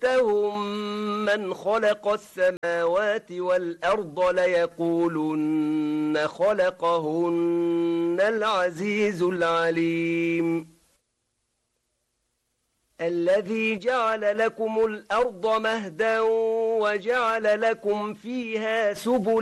سألتهم من خلق السماوات والأرض ليقولن خلقهن العزيز العليم الذي جعل لكم الأرض مهدا وجعل لكم فيها سبلا